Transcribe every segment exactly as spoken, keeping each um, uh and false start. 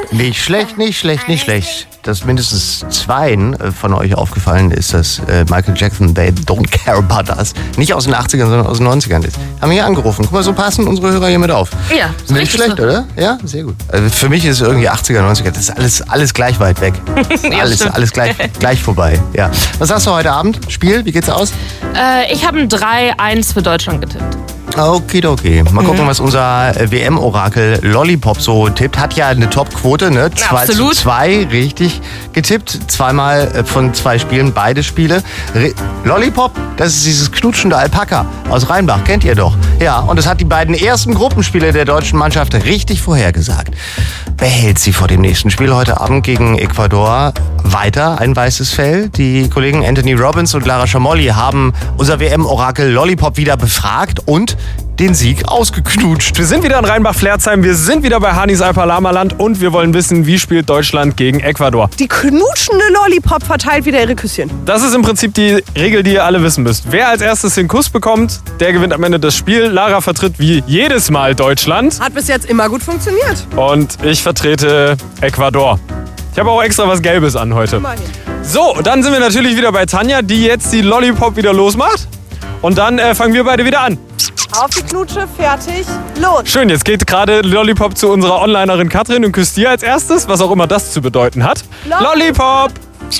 Nicht schlecht, nicht schlecht, nicht schlecht. Dass mindestens zweien von euch aufgefallen ist, dass äh, Michael Jackson, They Don't Care About Us, nicht aus den achtzigern, sondern aus den neunzigern ist. Haben hier angerufen. Guck mal, so passen unsere Hörer hier mit auf. Ja, ist nicht schlecht, so. Oder? Ja, sehr gut. Also für mich ist irgendwie achtziger, neunziger, das ist alles, alles gleich weit weg. Ja, alles stimmt. alles gleich, gleich vorbei. Ja. Was hast du heute Abend? Spiel, wie geht's aus? Äh, ich habe ein drei eins für Deutschland getippt. Okidoki. Mal gucken, mhm. was unser W M-Orakel Lollipop so tippt. Hat ja eine Top-Quote, ne? zwei zu zwei, richtig getippt. Zweimal von zwei Spielen, beide Spiele. Re- Lollipop, das ist dieses knutschende Alpaka aus Rheinbach, kennt ihr doch. Ja, und das hat die beiden ersten Gruppenspiele der deutschen Mannschaft richtig vorhergesagt. Behält sie vor dem nächsten Spiel heute Abend gegen Ecuador weiter ein weißes Fell. Die Kollegen Anthony Robbins und Lara Schamolli haben unser W M-Orakel Lollipop wieder befragt und den Sieg ausgeknutscht. Wir sind wieder in Rheinbach-Flerzheim, wir sind wieder bei Hanis Alpalama-Land und wir wollen wissen, wie spielt Deutschland gegen Ecuador. Die knutschende Lollipop verteilt wieder ihre Küsschen. Das ist im Prinzip die Regel, die ihr alle wissen müsst. Wer als erstes den Kuss bekommt, der gewinnt am Ende das Spiel. Lara vertritt wie jedes Mal Deutschland. Hat bis jetzt immer gut funktioniert. Und ich vertrete Ecuador. Ich habe auch extra was Gelbes an heute. Immerhin. So, dann sind wir natürlich wieder bei Tanja, die jetzt die Lollipop wieder losmacht. Und dann äh, fangen wir beide wieder an. Auf die Knutsche, fertig, los. Schön, jetzt geht gerade Lollipop zu unserer Onlinerin Katrin und küsst dir als erstes, was auch immer das zu bedeuten hat. Lollipop!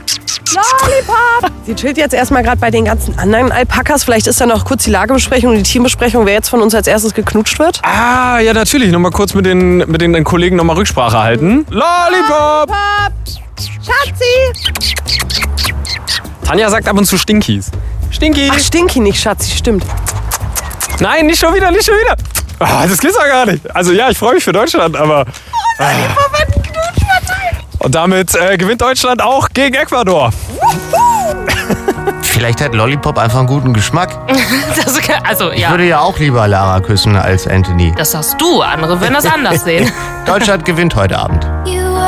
Lollipop! Sie chillt jetzt erstmal gerade bei den ganzen anderen Alpakas. Vielleicht ist da noch kurz die Lagebesprechung und die Teambesprechung, wer jetzt von uns als erstes geknutscht wird. Ah, ja natürlich. Nochmal kurz mit den, mit den Kollegen nochmal Rücksprache halten. Lollipop! Lollipop! Schatzi! Tanja sagt ab und zu Stinkies. Stinky! Ach, Stinky nicht, Schatzi, stimmt. Nein, nicht schon wieder, nicht schon wieder. Oh, das geht's doch gar nicht. Also ja, ich freue mich für Deutschland, aber... Oh, Lollipop wird einen Knutsch verteilt. Und damit äh, gewinnt Deutschland auch gegen Ecuador. Vielleicht hat Lollipop einfach einen guten Geschmack. Das, also, Ich ja. würde ja auch lieber Lara küssen als Anthony. Das sagst du, andere würden das anders sehen. Deutschland gewinnt heute Abend.